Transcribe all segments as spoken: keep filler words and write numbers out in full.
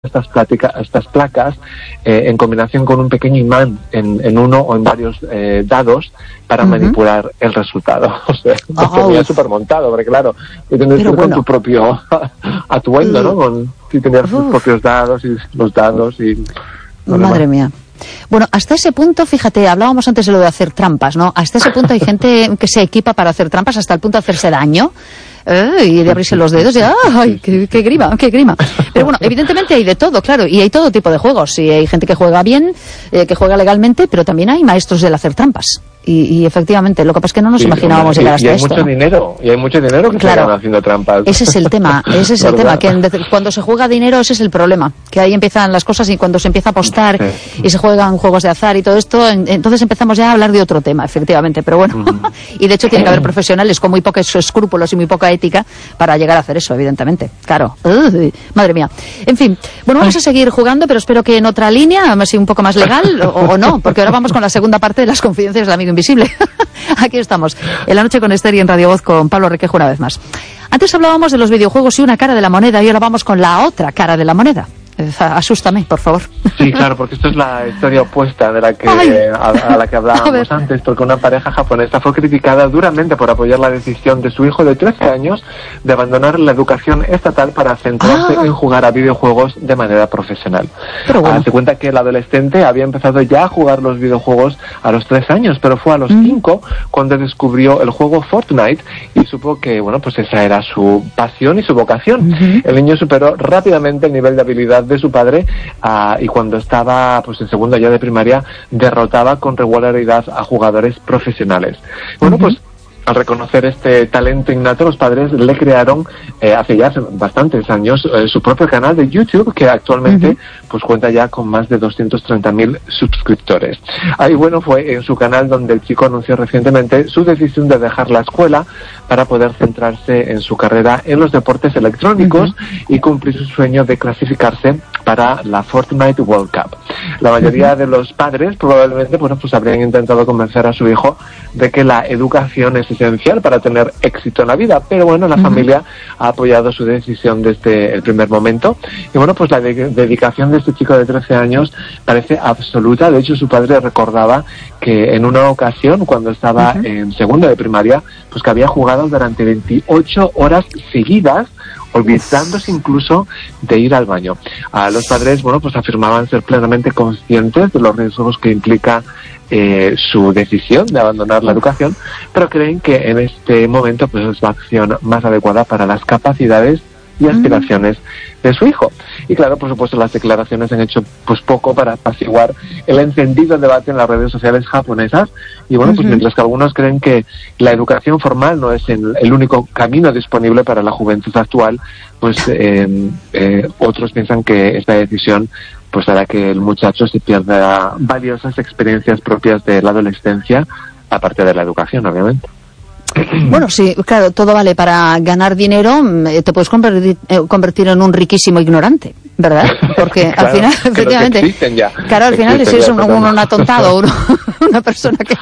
estas, plática, estas placas eh, en combinación con un pequeño imán en, en uno o en varios eh, dados para uh-huh. manipular el resultado. O sea, oh. tenía súper montado, porque claro, tú tenías que ir bueno. con tu propio atuendo, ¿no? Con, si tenías tus propios dados y los dados y... Madre mía. Bueno, hasta ese punto, fíjate, hablábamos antes de lo de hacer trampas, ¿no? Hasta ese punto hay gente que se equipa para hacer trampas hasta el punto de hacerse daño. Eh, y de abrirse los dedos y ¡ay, qué, qué grima, qué grima! Pero bueno, evidentemente hay de todo, claro, y hay todo tipo de juegos. Y hay gente que juega bien, eh, que juega legalmente, pero también hay maestros del hacer trampas. Y, y efectivamente, lo que pasa es que no nos sí, imaginábamos y, llegar hasta y hay esto. Mucho dinero, y hay mucho dinero que claro, se van haciendo trampas. Ese es el tema, ese es el tema, que en, cuando se juega dinero ese es el problema, que ahí empiezan las cosas y cuando se empieza a apostar sí. y se juegan juegos de azar y todo esto, en, entonces empezamos ya a hablar de otro tema, efectivamente, pero bueno, uh-huh. y de hecho tiene que haber profesionales con muy pocos escrúpulos y muy poca ética para llegar a hacer eso, evidentemente, claro. Uh, madre mía. En fin, bueno, vamos a seguir jugando, pero espero que en otra línea, así un poco más legal, o, o no, porque ahora vamos con la segunda parte de las confidencias del amigo invisible. Aquí estamos, en La Noche con Esther y en Radio Voz con Pablo Requejo una vez más. Antes hablábamos de los videojuegos y una cara de la moneda y ahora vamos con la otra cara de la moneda. Asústame, por favor. Sí, claro, porque esto es la historia opuesta de la que a, a la que hablábamos antes, porque una pareja japonesa fue criticada duramente por apoyar la decisión de su hijo de trece años de abandonar la educación estatal para centrarse ah. en jugar a videojuegos de manera profesional. Pero bueno. ah, se cuenta que el adolescente había empezado ya a jugar los videojuegos a los tres años, pero fue a los mm. cinco cuando descubrió el juego Fortnite y supo que, bueno, pues esa era su pasión y su vocación. Mm-hmm. El niño superó rápidamente el nivel de habilidad de su padre uh, y cuando estaba pues en segundo ya de primaria derrotaba con regularidad a jugadores profesionales. Bueno, uh-huh. pues al reconocer este talento innato, los padres le crearon eh, hace ya bastantes años eh, su propio canal de YouTube, que actualmente uh-huh. pues cuenta ya con más de doscientos treinta mil suscriptores. Ahí bueno, fue en su canal donde el chico anunció recientemente su decisión de dejar la escuela para poder centrarse en su carrera en los deportes electrónicos uh-huh. y cumplir su sueño de clasificarse para la Fortnite World Cup. La mayoría uh-huh. de los padres probablemente bueno, pues habrían intentado convencer a su hijo de que la educación es esencial para tener éxito en la vida, pero bueno, la uh-huh. familia ha apoyado su decisión desde el primer momento y bueno, pues la de- dedicación de este chico de trece años parece absoluta. De hecho, su padre recordaba que en una ocasión, cuando estaba uh-huh. en segundo de primaria, pues que había jugado durante veintiocho horas seguidas, olvidándose incluso de ir al baño. A los padres, bueno, pues afirmaban ser plenamente conscientes de los riesgos que implica eh, su decisión de abandonar la educación, pero creen que en este momento pues es la acción más adecuada para las capacidades y aspiraciones mm. de su hijo. Y claro, por supuesto, las declaraciones han hecho pues poco para apaciguar el encendido debate en las redes sociales japonesas. Y bueno, uh-huh. pues mientras que algunos creen que la educación formal no es el, el único camino disponible para la juventud actual, pues eh, eh, otros piensan que esta decisión pues hará que el muchacho se pierda valiosas experiencias propias de la adolescencia, aparte de la educación, obviamente. Bueno, sí, claro, todo vale para ganar dinero, te puedes convertir, eh, convertir en un riquísimo ignorante, ¿verdad? Porque claro, al final, efectivamente, claro, al final si eres un, un, un atontado, uno, una persona que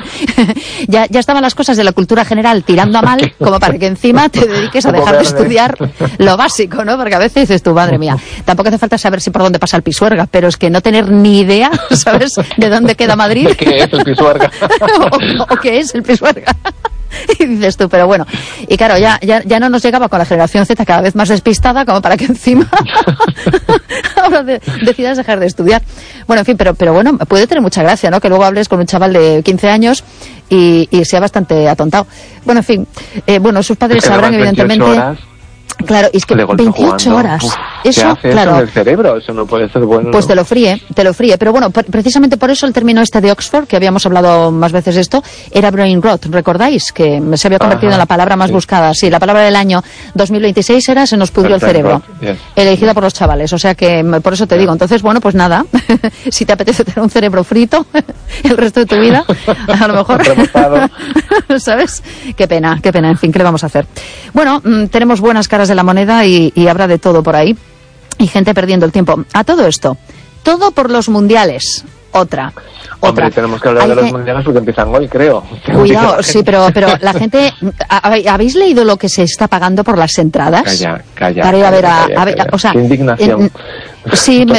ya, ya estaban las cosas de la cultura general tirando a mal, como para que encima te dediques a dejar de estudiar lo básico, ¿no? Porque a veces dices tú, madre mía, tampoco hace falta saber si por dónde pasa el Pisuerga, pero es que no tener ni idea, ¿sabes?, de dónde queda Madrid. ¿De qué es el Pisuerga? o, o qué es el Pisuerga. Y dices tú, pero bueno, y claro, ya, ya, ya no nos llegaba con la generación Z cada vez más despistada como para que encima ahora de, decidas dejar de estudiar. Bueno, en fin, pero, pero bueno, puede tener mucha gracia, ¿no? Que luego hables con un chaval de quince años y, y sea bastante atontado. Bueno, en fin, eh, bueno, sus padres sabrán evidentemente... Horas. Claro, y es que veintiocho horas. Uf, eso, ¿qué hace claro, eso en el cerebro? Eso no puede ser bueno. Pues ¿no? te lo fríe, te lo fríe. Pero bueno, precisamente por eso el término este de Oxford, que habíamos hablado más veces de esto, era brain rot. ¿Recordáis? Que se había convertido Ajá, en la palabra más sí. buscada. Sí, la palabra del año dos mil veintiséis era se nos pudrió el cerebro. Yes. Elegida por los chavales. O sea que por eso te yes. digo. Entonces, bueno, pues nada. Si te apetece tener un cerebro frito el resto de tu vida, a lo mejor... ¿Sabes? Qué pena, qué pena. En fin, ¿qué le vamos a hacer? Bueno, mmm, tenemos buenas caras de la moneda y y habrá de todo por ahí y gente perdiendo el tiempo. A todo esto, todo por los mundiales, otra. Hombre, otra. tenemos que hablar Hay de los que... mundiales porque empiezan hoy, creo. Cuidado, sí, pero, pero la gente... ¿Habéis leído lo que se está pagando por las entradas? Calla, calla. Para ir a ver a... Calla, a ver, calla. O sea, Qué indignación. En, sí, me,